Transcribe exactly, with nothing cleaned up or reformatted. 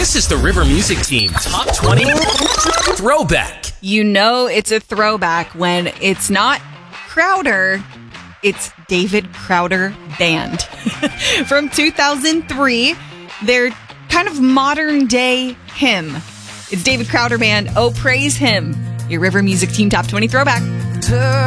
This is the River Music Team Top twenty Throwback. You know it's a throwback when it's not Crowder, it's David Crowder Band. From two thousand three, their kind of modern day hymn. It's David Crowder Band, Oh Praise Him. Your River Music Team Top twenty Throwback.